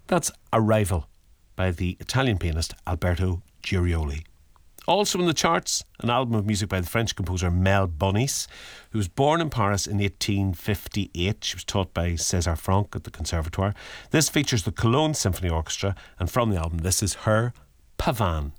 That's Arrival by the Italian pianist Alberto Girioli. Also in the charts, an album of music by the French composer Mel Bonis, who was born in Paris in 1858. She was taught by César Franck at the Conservatoire. This features the Cologne Symphony Orchestra, and from the album, this is her Pavane.